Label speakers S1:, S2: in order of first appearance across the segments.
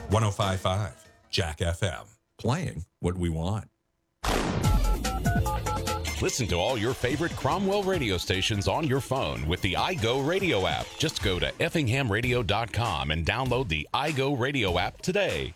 S1: 105.5 Jack FM, playing what we want.
S2: Listen to all your favorite Cromwell radio stations on your phone with the iGo Radio app. Just go to effinghamradio.com and download the iGo Radio app today.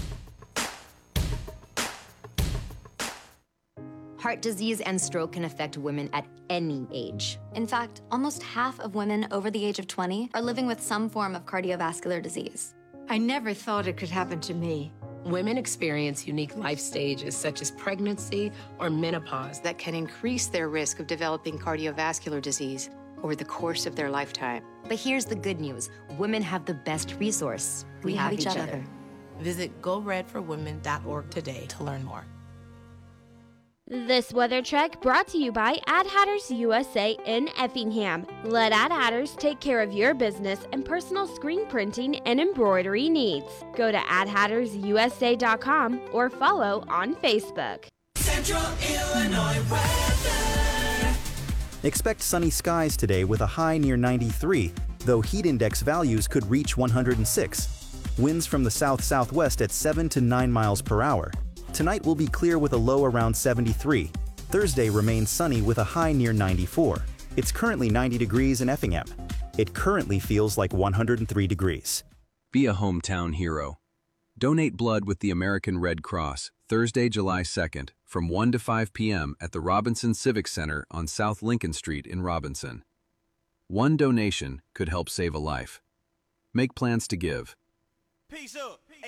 S3: Heart disease and stroke can affect women at any age.
S4: In fact, almost half of women over the age of 20 are living with some form of cardiovascular disease.
S5: I never thought it could happen to me.
S6: Women experience unique life stages such as pregnancy or menopause
S7: that can increase their risk of developing cardiovascular disease over the course of their lifetime.
S3: But here's the good news. Women have the best resource.
S4: We have each other.
S8: Visit GoRedForWomen.org today to learn more.
S9: This weather check brought to you by Ad Hatters USA in Effingham. Let Ad Hatters take care of your business and personal screen printing and embroidery needs. Go to adhattersusa.com or follow on Facebook.
S10: Central Illinois weather.
S11: Expect sunny skies today with a high near 93, though heat index values could reach 106. Winds from the south-southwest at 7 to 9 miles per hour. Tonight will be clear with a low around 73. Thursday remains sunny with a high near 94. It's currently 90 degrees in Effingham. It currently feels like 103 degrees.
S12: Be a hometown hero. Donate blood with the American Red Cross, Thursday, July 2nd, from 1 to 5 p.m. at the Robinson Civic Center on South Lincoln Street in Robinson. One donation could help save a life. Make plans to give.
S10: Peace up.